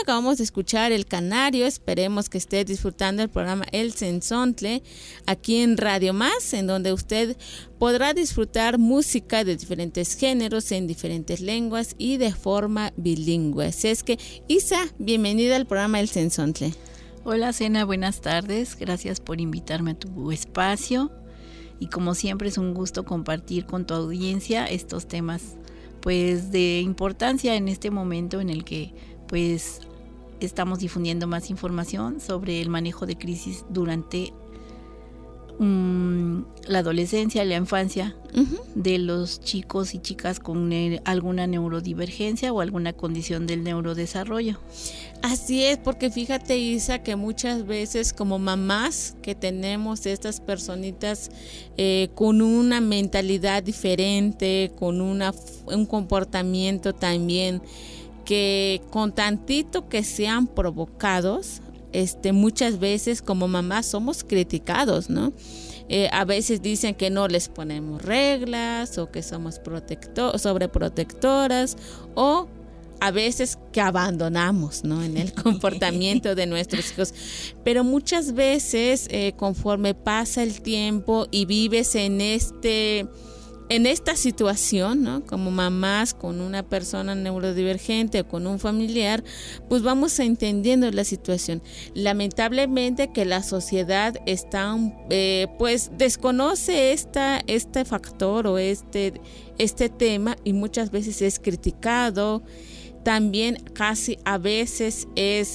acabamos de escuchar El Canario. Esperemos que esté disfrutando el programa El Cenzontle aquí en Radio Más, en donde usted podrá disfrutar música de diferentes géneros, en diferentes lenguas y de forma bilingüe. Así es que, Isa, bienvenida al programa El Cenzontle. Hola, Sena, buenas tardes. Gracias por invitarme a tu espacio. Y como siempre es un gusto compartir con tu audiencia estos temas pues de importancia en este momento en el que pues estamos difundiendo más información sobre el manejo de crisis durante la adolescencia, la infancia de los chicos y chicas con alguna neurodivergencia o alguna condición del neurodesarrollo. Así es, porque fíjate, Isa, que muchas veces como mamás que tenemos estas personitas con una mentalidad diferente, con un comportamiento también que con tantito que sean provocados, muchas veces como mamás somos criticados, ¿no? A veces dicen que no les ponemos reglas o que somos sobreprotectoras, o a veces que abandonamos, ¿no?, en el comportamiento de nuestros hijos. Pero muchas veces conforme pasa el tiempo y vives en esta situación, ¿no?, como mamás con una persona neurodivergente o con un familiar, pues vamos entendiendo la situación. Lamentablemente que la sociedad está, pues desconoce este factor o este tema, y muchas veces es criticado. También a veces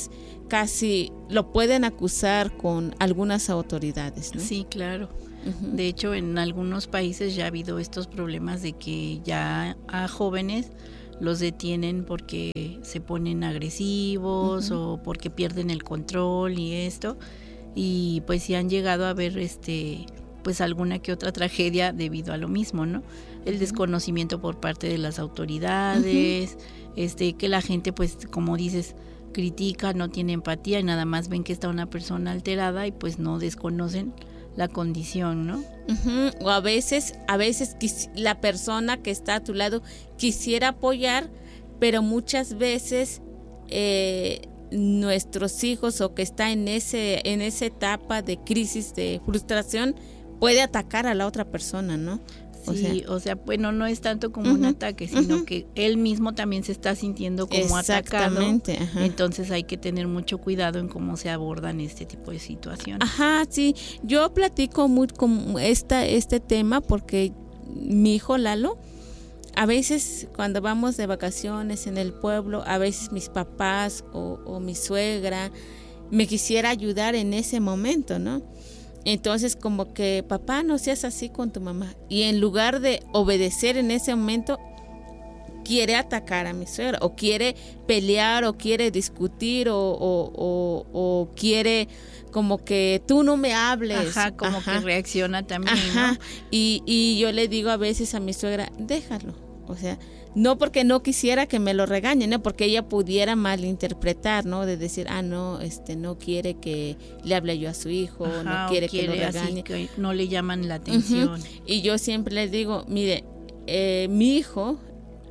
lo pueden acusar con algunas autoridades, ¿no? Sí, claro. De hecho, en algunos países ya ha habido estos problemas de que ya a jóvenes los detienen porque se ponen agresivos o porque pierden el control y esto, y pues sí han llegado a ver pues alguna que otra tragedia debido a lo mismo, ¿no? El desconocimiento por parte de las autoridades, que la gente, pues como dices, critica, no tiene empatía y nada más ven que está una persona alterada y pues no desconocen la condición, ¿no? O a veces la persona que está a tu lado quisiera apoyar, pero muchas veces nuestros hijos, o que está en esa etapa de crisis, de frustración, puede atacar a la otra persona, ¿no? Sí, o sea, bueno, no es tanto como un ataque, sino que él mismo también se está sintiendo como atacado. Entonces hay que tener mucho cuidado en cómo se abordan este tipo de situaciones. Sí. Yo platico mucho con este tema porque mi hijo Lalo, a veces cuando vamos de vacaciones en el pueblo, a veces mis papás o mi suegra me quisiera ayudar en ese momento, ¿no? Entonces como que, papá, no seas así con tu mamá, y en lugar de obedecer en ese momento quiere atacar a mi suegra, o quiere pelear, o quiere discutir, o quiere como que tú no me hables. Como que reacciona también, ¿no? Y yo le digo a veces a mi suegra, déjalo, o sea, no porque no quisiera que me lo regañen, no porque ella pudiera malinterpretar, ¿no? De decir, no, no quiere que le hable yo a su hijo, no quiere que lo regañe. Así que no le llaman la atención. Y yo siempre les digo, mire, mi hijo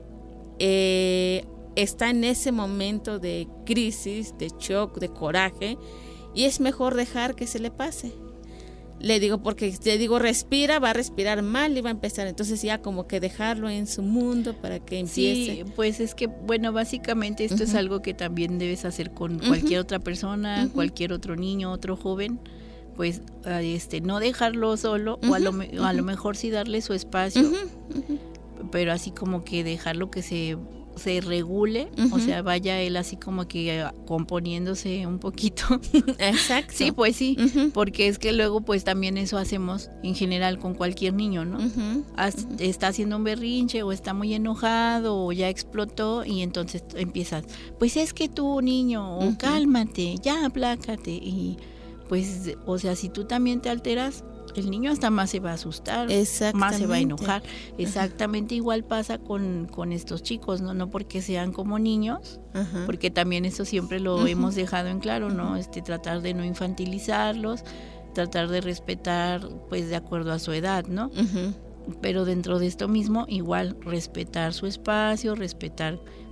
está en ese momento de crisis, de shock, de coraje, y es mejor dejar que se le pase. Le digo, porque le digo, respira, va a respirar mal y va a empezar. Entonces ya como que dejarlo en su mundo para que empiece. Sí, pues es que, bueno, básicamente esto es algo que también debes hacer con cualquier otra persona, cualquier otro niño, otro joven. Pues no dejarlo solo, o a lo mejor sí darle su espacio, pero así como que dejarlo que se regule, o sea, vaya él así como que componiéndose un poquito. Exacto. Sí, pues sí, porque es que luego pues también eso hacemos en general con cualquier niño, ¿no? Está haciendo un berrinche o está muy enojado o ya explotó, y entonces empiezas, pues es que tú, niño, o cálmate, ya aplácate, y pues, o sea, si tú también te alteras, el niño hasta más se va a asustar, más se va a enojar. Exactamente igual pasa con estos chicos, no porque sean como niños, porque también eso siempre lo hemos dejado en claro, ¿no? Tratar de no infantilizarlos, tratar de respetar pues de acuerdo a su edad, ¿no? Pero dentro de esto mismo igual respetar su espacio, respetar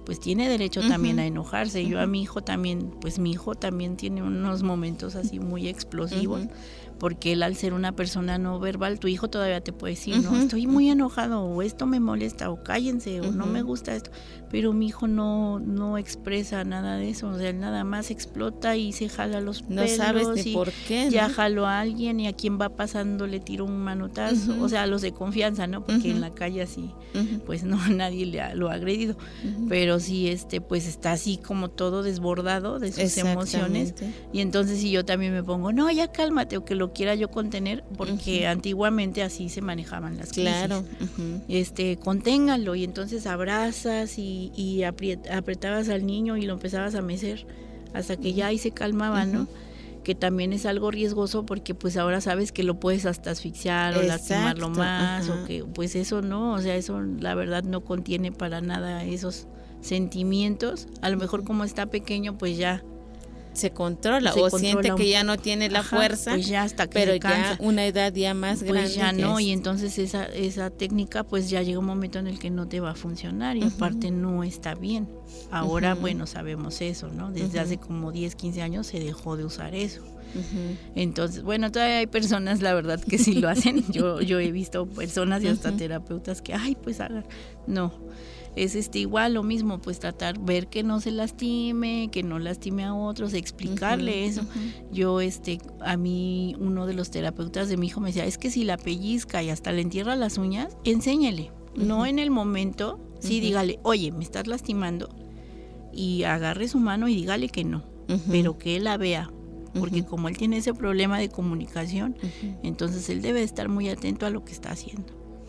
pues tiene derecho también a enojarse. Yo a mi hijo también, pues mi hijo también tiene unos momentos así muy explosivos, porque él, al ser una persona no verbal, tu hijo todavía te puede decir, no, estoy muy enojado, o esto me molesta, o cállense, o no me gusta esto, pero mi hijo no expresa nada de eso, o sea, él nada más explota y se jala los pelos, no sabes ni por qué, ¿no? Ya jaló a alguien y a quien va pasando le tira un manotazo, o sea, a los de confianza, ¿no? Porque en la calle así, pues no, nadie lo ha agredido, pero sí, pues está así como todo desbordado de sus emociones, y entonces si yo también me pongo, no, ya cálmate, o que lo quiera yo contener, porque antiguamente así se manejaban las crisis. Claro. Conténgalo, y entonces abrazas y apretabas al niño y lo empezabas a mecer hasta que ya ahí se calmaba, ¿no? Que también es algo riesgoso, porque pues ahora sabes que lo puedes hasta asfixiar o lastimarlo más, o que pues eso no, o sea, eso la verdad no contiene para nada esos sentimientos. A lo mejor como está pequeño, pues ya se controla o siente que ya no tiene la fuerza, pues ya hasta que pero se cansa. Ya una edad ya más grande, pues ya no, y entonces esa técnica pues ya llega un momento en el que no te va a funcionar, y aparte no está bien. Ahora bueno, sabemos eso, ¿no? Desde hace como 10, 15 años se dejó de usar eso. Entonces, bueno, todavía hay personas, la verdad, que sí lo hacen. Yo he visto personas y hasta terapeutas que, pues hagan. No, es igual lo mismo, pues tratar, ver que no se lastime, que no lastime a otros, explicarle eso. Yo, a mí, uno de los terapeutas de mi hijo me decía, es que si la pellizca y hasta le entierra las uñas, enséñele. No en el momento, sí, dígale, oye, me estás lastimando, y agarre su mano y dígale que no, pero que él la vea. Porque como él tiene ese problema de comunicación, entonces él debe estar muy atento a lo que está haciendo.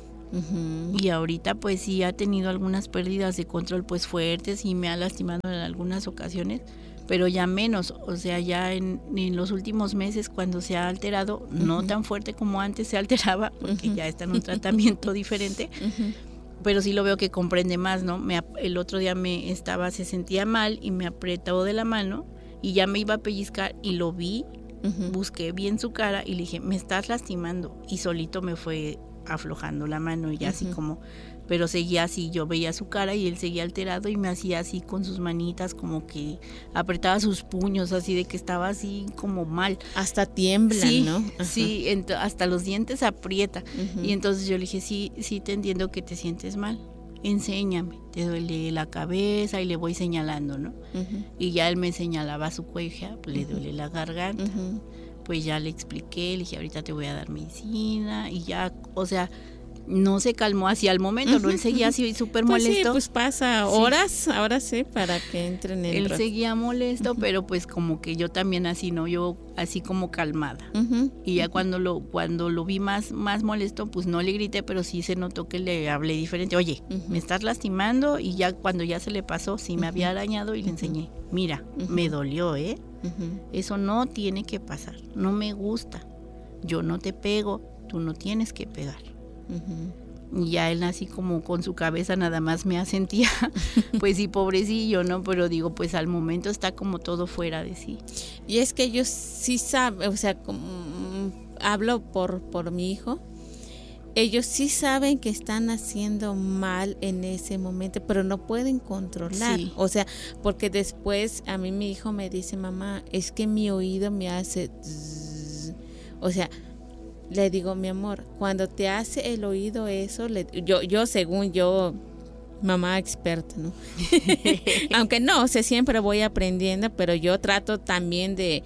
Y ahorita pues sí ha tenido algunas pérdidas de control pues fuertes, y me ha lastimado en algunas ocasiones, pero ya menos, o sea, ya en los últimos meses, cuando se ha alterado, no tan fuerte como antes se alteraba, porque ya está en un tratamiento diferente, pero sí lo veo que comprende más, ¿no? El otro día se sentía mal y me apretó de la mano, y ya me iba a pellizcar, y lo vi, busqué bien su cara y le dije, me estás lastimando, y solito me fue aflojando la mano, y ya así como, pero seguía así, yo veía su cara y él seguía alterado, y me hacía así con sus manitas, como que apretaba sus puños, así de que estaba así como mal. Hasta tiembla, sí, ¿no? Sí, hasta los dientes aprieta, y entonces yo le dije, sí te entiendo que te sientes mal, enséñame, te duele la cabeza, y le voy señalando, ¿no? Y ya él me señalaba su cuello, pues le duele la garganta, pues ya le expliqué, le dije, ahorita te voy a dar medicina, y ya, o sea, no se calmó así al momento, ¿no? Él seguía así súper molesto. Sí, pues pasa horas, ahora sí, para que entren en él seguía molesto, pero pues como que yo también así, ¿no? Yo así como calmada. Y ya cuando lo vi más molesto, pues no le grité, pero sí se notó que le hablé diferente. Oye, me estás lastimando, y ya cuando ya se le pasó, sí me había arañado, y le enseñé, mira, me dolió, ¿eh? Eso no tiene que pasar, no me gusta. Yo no te pego, tú no tienes que pegar. Y ya él así como con su cabeza nada más me asentía, pues sí, pobrecillo, ¿no? Pero digo, pues al momento está como todo fuera de sí. Y es que ellos sí saben, o sea, hablo por mi hijo, ellos sí saben que están haciendo mal en ese momento, pero no pueden controlar. Sí. O sea, porque después a mí mi hijo me dice, mamá, es que mi oído me hace zzz. O sea, le digo, mi amor, cuando te hace el oído eso, yo según yo, mamá experta, ¿no? Aunque no, o sea, siempre voy aprendiendo, pero yo trato también de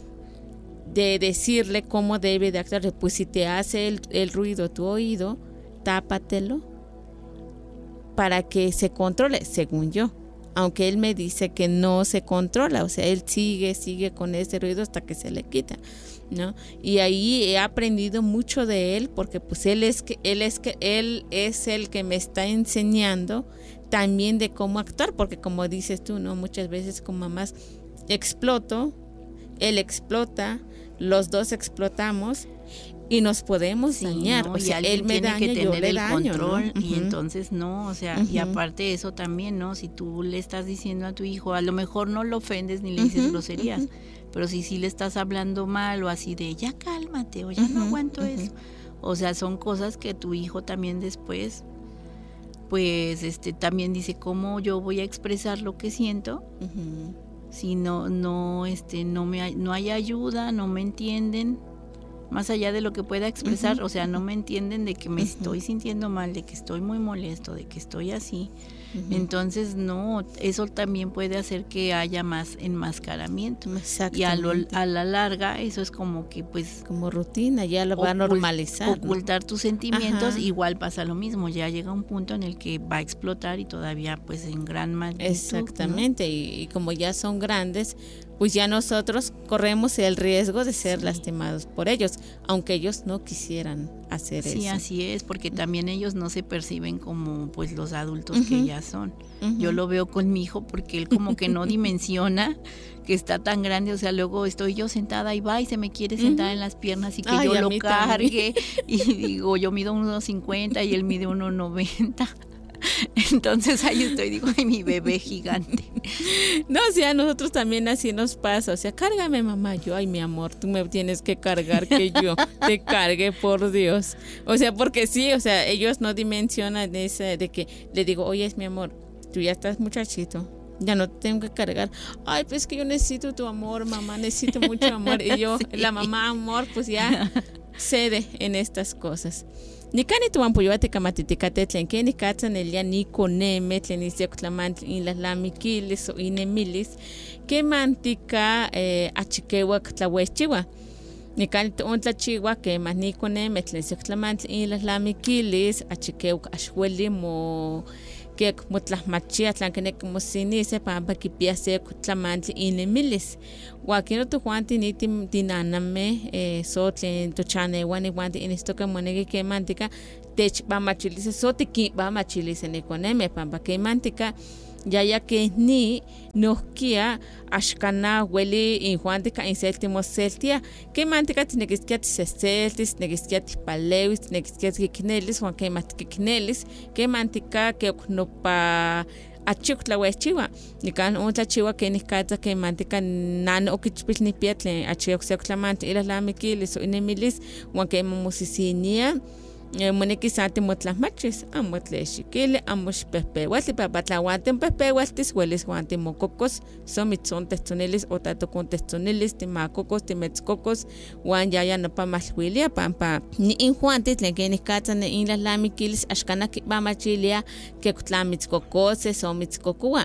decirle cómo debe de actuar. Pues si te hace el ruido tu oído, tápatelo para que se controle, según yo. Aunque él me dice que no se controla, o sea, él sigue con ese ruido hasta que se le quita, ¿no? Y ahí he aprendido mucho de él, porque pues él es el que me está enseñando también de cómo actuar, porque como dices tú, ¿no? Muchas veces con mamás exploto, él explota, los dos explotamos y nos podemos dañar, no, o sea, él me daña, que yo le daño, control, ¿no? Y entonces no, o sea, y aparte eso también, ¿no? Si tú le estás diciendo a tu hijo, a lo mejor no lo ofendes ni le dices groserías, pero si le estás hablando mal o así de ya cálmate o ya no aguanto eso, o sea, son cosas que tu hijo también después pues también dice, ¿cómo yo voy a expresar lo que siento? Si no hay ayuda, no me entienden, más allá de lo que pueda expresar, o sea, no me entienden de que me estoy sintiendo mal, de que estoy muy molesto, de que estoy así. Entonces, no, eso también puede hacer que haya más enmascaramiento. Y a la larga, eso es como que, pues... como rutina, ya lo va a normalizar. Ocultar tus sentimientos, igual pasa lo mismo, ya llega un punto en el que va a explotar y todavía, pues, en gran magnitud. Exactamente, ¿no? Y como ya son grandes, pues ya nosotros corremos el riesgo de ser lastimados por ellos, aunque ellos no quisieran hacer eso. Sí, así es, porque también ellos no se perciben como pues los adultos que ya son. Yo lo veo con mi hijo porque él como que no dimensiona que está tan grande, o sea, luego estoy yo sentada y va y se me quiere sentar en las piernas y que yo lo cargue y digo, yo mido 1.50 y él mide 1.90. Entonces ahí estoy, digo, ay, mi bebé gigante. No, o sea, a nosotros también así nos pasa, o sea, cárgame, mamá. Yo, ay, mi amor, tú me tienes que cargar, que yo te cargue, por Dios. O sea, porque sí, o sea, ellos no dimensionan ese de que le digo, oye, es mi amor, tú ya estás muchachito, ya no te tengo que cargar. Ay, pues que yo necesito tu amor, mamá, necesito mucho amor. Y yo, sí. La mamá amor, pues ya cede en estas cosas. Nikani tuan puyuate kamatitikate tlen que ni katsan elia ni koneme tlen isioktlamantl in las lamiquiles o inemilis que mantica achikewa tlahuechiwa. Nikani tuan tlachiwa que más ni koneme tlen isioktlamantl in las lamiquiles achikewa ashweli mo que motlasmachia tlan que necmosinice pampa kipiase tlamantl inemilis. Wakino tu Juanti ni tinaname so tlen tochane wani wanti inistoka monegi que mantica tech va machilice so tiki va machilice ne koneme pampa que mantica ya que ni nohkia ashkana hueli in Juantica in séltimo celtia que mantica tinequiskiat seseltis tinequiskiat palewis tinequiskiat kiknelis Juan que matkiknelis que mantica que no pa achuk tlahuechiwa nikan un tlachiwa que nikatza que mantica nan okichpil ni pietle achuk seklamant ila lamiquilis o inemilis Juan que momosisinia monekisati motlasmachis amotlexikili amoxpehpeuatli papatlahuanti pehpeualtis uelis huanti mokokos somitzontehtzonelis o tatokontehtzonelis timakokos timetzkokos huan yaya nopa malhuilia pampa ni injuanti tlen que nikatza ne inlalamiquilis axkana kipamachilia kektlamitzkokoses o mitzkokua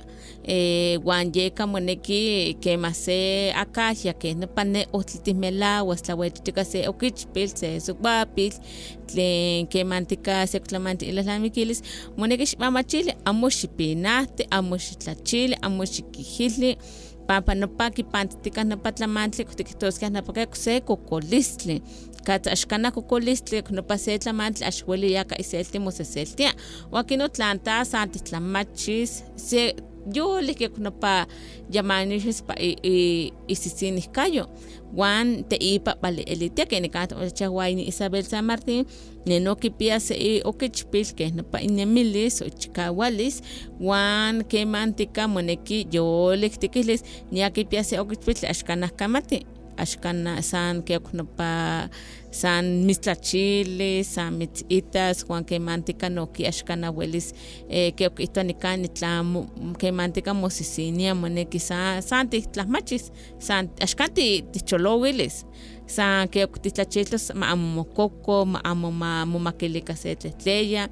huan yeka moneki kemase akahya que nopa ne otlitihmelauas tlauechitika se okichpil se sukpapil tlen que mantica seclamanti in las lamiquilis monekix mamachili amoxipinahti amoxitlachili amoxikihili pampa nopa kipantitika nopa tlamantli tikihtoskeh nopa se kokolistli katsa axkana kokolistli nopa se tlamantli axueli yaka iselti moseseltia wakino tlanta san titlamachis se yolik nopa yamanixis pa isisinihkayo Juan te ipa vale elitia que nikata chahuayni Isabel San Martín neno kipia se okichpil que no pa inemilis o chikawalis Juan que mantica moneki yo lektikilis nia kipia se okichpil ashkana kamati ashkana san que no pa san mislachili san mitzitas Juan que mantica no ki ashkana welis que okitanikan itlam que mantica mosisinia moneki san titlasmachis san ashkanti ticholowilis san que oktitlachitlos ma amokoko ma amomakelika se tletleya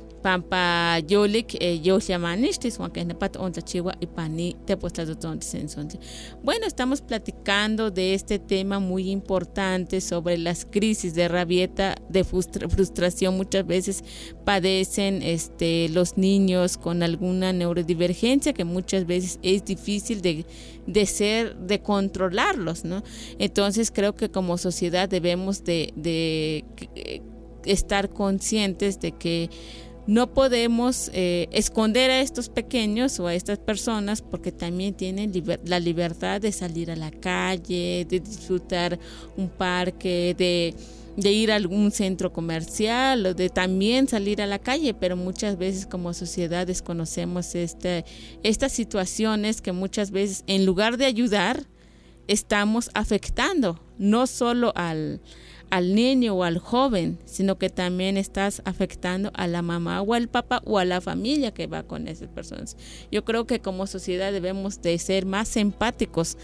pampa yolik yosyamanixtis Juan que nepat ontlachiwa ipani tepostlatotzontli. Bueno, estamos platicando de este tema muy importante sobre las crisis de rabieta, de frustración. Muchas veces padecen los niños con alguna neurodivergencia que muchas veces es difícil de controlarlos, ¿no? Entonces creo que como sociedad debemos de estar conscientes de que no podemos esconder a estos pequeños o a estas personas porque también tienen la libertad de salir a la calle, de disfrutar un parque, de ir a algún centro comercial o de también salir a la calle, pero muchas veces como sociedad desconocemos estas situaciones que muchas veces en lugar de ayudar estamos afectando no solo al al niño o al joven, sino que también estás afectando a la mamá o al papá o a la familia que va con esas personas. Yo creo que como sociedad debemos de ser más empáticos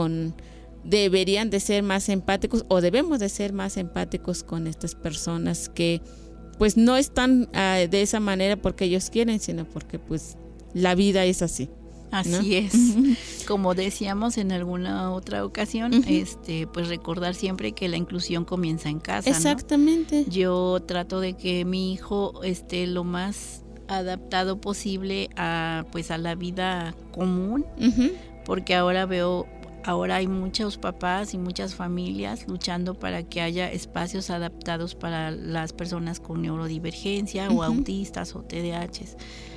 deberían de ser más empáticos o debemos de ser más empáticos con estas personas que pues no están de esa manera porque ellos quieren, sino porque pues la vida es así. Así, ¿no? Es. Como decíamos en alguna otra ocasión, pues recordar siempre que la inclusión comienza en casa. Exactamente. ¿No? Yo trato de que mi hijo esté lo más adaptado posible a la vida común, porque ahora hay muchos papás y muchas familias luchando para que haya espacios adaptados para las personas con neurodivergencia o autistas o TDAHs,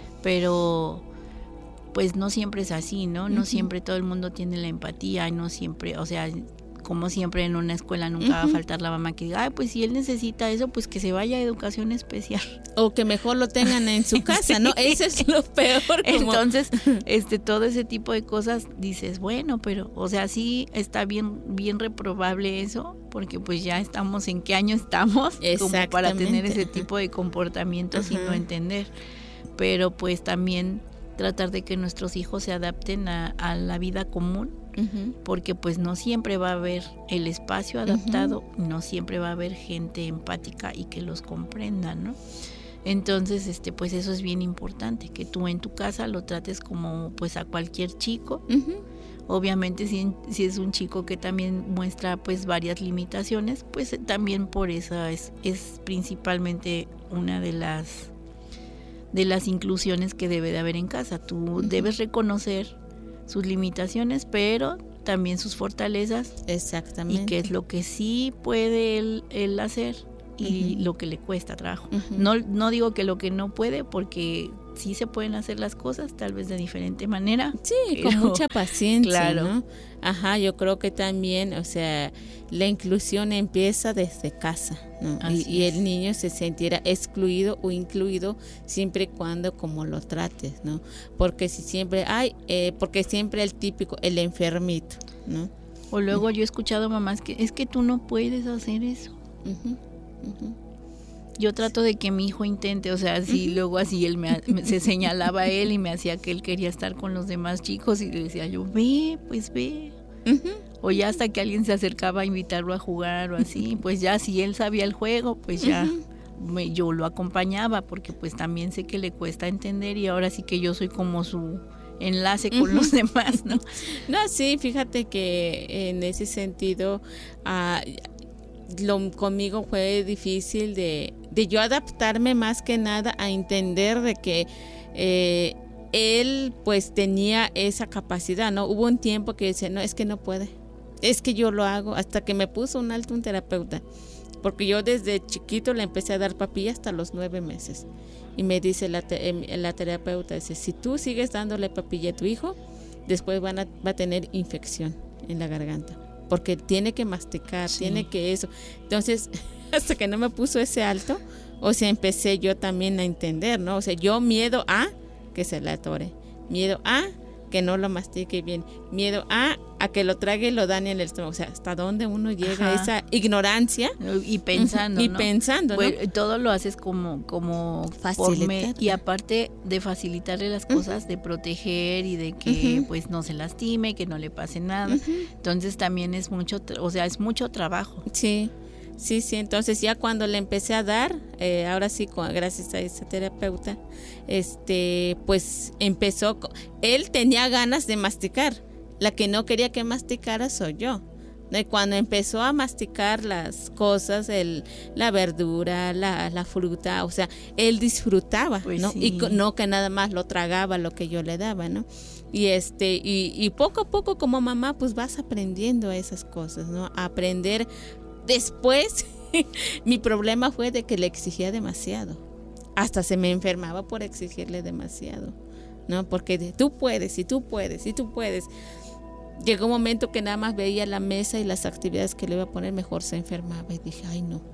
pero pues no siempre es así, ¿no? No siempre todo el mundo tiene la empatía, y no siempre, o sea, como siempre en una escuela nunca va a faltar la mamá que diga, pues si él necesita eso, pues que se vaya a educación especial. O que mejor lo tengan en su casa, sí. ¿No? Eso es lo peor. Entonces, todo ese tipo de cosas dices, bueno, pero, o sea, sí está bien reprobable eso, porque pues ya estamos en qué año estamos, como para tener ese tipo de comportamientos y no entender. Pero pues también tratar de que nuestros hijos se adapten a la vida común, porque pues no siempre va a haber el espacio adaptado, no siempre va a haber gente empática y que los comprenda, ¿no? Entonces, pues eso es bien importante, que tú en tu casa lo trates como pues a cualquier chico. Obviamente si es un chico que también muestra pues varias limitaciones, pues también por eso es principalmente una de las inclusiones que debe de haber en casa. Tú debes reconocer sus limitaciones, pero también sus fortalezas. Exactamente. Y qué es lo que sí puede él hacer y lo que le cuesta trabajo. No digo que lo que no puede, porque sí se pueden hacer las cosas, tal vez de diferente manera. Sí, pero con mucha paciencia, claro. ¿no? Ajá, yo creo que también, o sea, la inclusión empieza desde casa, ¿no? Y el niño se sentirá excluido o incluido siempre y cuando como lo trates, ¿no? Porque si siempre porque siempre el típico, el enfermito, ¿no? O luego yo he escuchado mamás que es que tú no puedes hacer eso. Yo trato de que mi hijo intente, o sea, si luego así él se señalaba a él y me hacía que él quería estar con los demás chicos y le decía yo, ve. O ya hasta que alguien se acercaba a invitarlo a jugar o así, pues ya si él sabía el juego, pues ya yo lo acompañaba, porque pues también sé que le cuesta entender y ahora sí que yo soy como su enlace con los demás, ¿no? No, sí, fíjate que en ese sentido conmigo fue difícil de yo adaptarme más que nada a entender de que él pues tenía esa capacidad, ¿no? Hubo un tiempo que decía, no, es que no puede, es que yo lo hago, hasta que me puso un alto un terapeuta, porque yo desde chiquito le empecé a dar papilla hasta los 9 meses y me dice la terapeuta, dice, si tú sigues dándole papilla a tu hijo, después va a tener infección en la garganta, porque tiene que masticar, tiene que eso. Entonces, hasta que no me puso ese alto, o sea, empecé yo también a entender, ¿no? O sea, yo miedo a que se le atore, miedo a que no lo mastique bien, miedo a que lo trague y lo dañe en el estómago. O sea, hasta dónde uno llega a esa ignorancia. Y pensando, y pensando, ¿no? Bueno, todo lo haces como facilitar. Y aparte de facilitarle las cosas, de proteger y de que pues no se lastime, que no le pase nada. Entonces también es mucho, o sea, es mucho trabajo. Sí. Entonces ya cuando le empecé a dar, ahora sí, gracias a esa terapeuta, pues empezó, él tenía ganas de masticar, la que no quería que masticara soy yo. Y cuando empezó a masticar las cosas, la verdura, la fruta, o sea, él disfrutaba, pues ¿no? Sí. Y no que nada más lo tragaba lo que yo le daba, ¿no? Y poco a poco como mamá, pues vas aprendiendo esas cosas, ¿no? Aprender. Después, mi problema fue de que le exigía demasiado. Hasta se me enfermaba por exigirle demasiado, ¿no? Porque tú puedes, y tú puedes, y tú puedes. Llegó un momento que nada más veía la mesa y las actividades que le iba a poner, mejor se enfermaba y dije, ay no.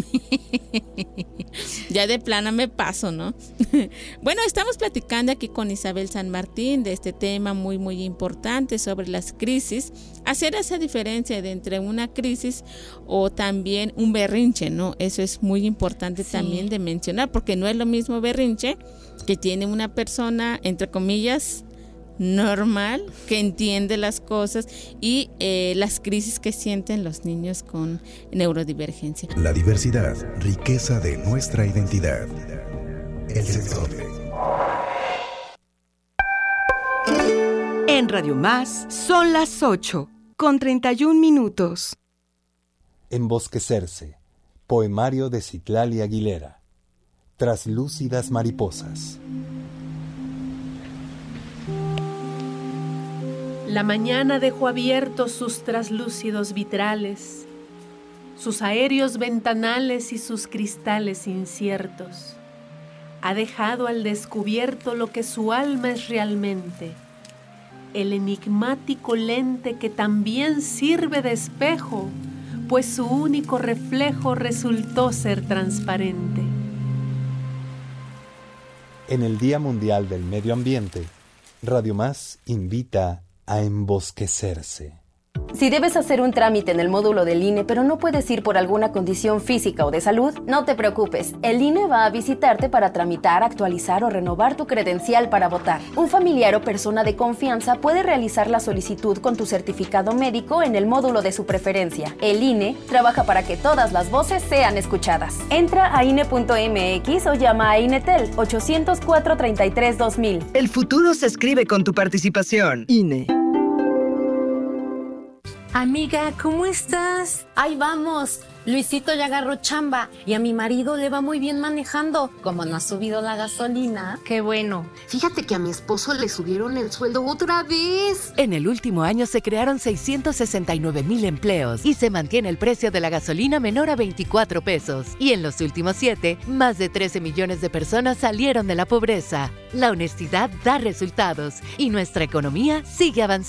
Ya de plano me paso, ¿no? Bueno, estamos platicando aquí con Isabel San Martín de este tema muy muy importante sobre las crisis, hacer esa diferencia de entre una crisis o también un berrinche, ¿no? Eso es muy importante también de mencionar, porque no es lo mismo berrinche que tiene una persona, entre comillas, normal, que entiende las cosas y las crisis que sienten los niños con neurodivergencia. La diversidad, riqueza de nuestra identidad. El Sensontle. En Radio Más son las 8:31. Embosquecerse. Poemario de Citlali Aguilera. Traslúcidas mariposas. La mañana dejó abiertos sus traslúcidos vitrales, sus aéreos ventanales y sus cristales inciertos. Ha dejado al descubierto lo que su alma es realmente, el enigmático lente que también sirve de espejo, pues su único reflejo resultó ser transparente. En el Día Mundial del Medio Ambiente, Radio Más invita a embosquecerse. Si debes hacer un trámite en el módulo del INE, pero no puedes ir por alguna condición física o de salud, no te preocupes. El INE va a visitarte para tramitar, actualizar o renovar tu credencial para votar. Un familiar o persona de confianza puede realizar la solicitud con tu certificado médico en el módulo de su preferencia. El INE trabaja para que todas las voces sean escuchadas. Entra a INE.mx o llama a INETEL 804-33-2000. El futuro se escribe con tu participación. INE. Amiga, ¿cómo estás? Ahí vamos. Luisito ya agarró chamba y a mi marido le va muy bien manejando. Como no ha subido la gasolina. Qué bueno. Fíjate que a mi esposo le subieron el sueldo otra vez. En el último año se crearon 669,000 empleos y se mantiene el precio de la gasolina menor a 24 pesos. Y en los últimos 7, más de 13 millones de personas salieron de la pobreza. La honestidad da resultados y nuestra economía sigue avanzando.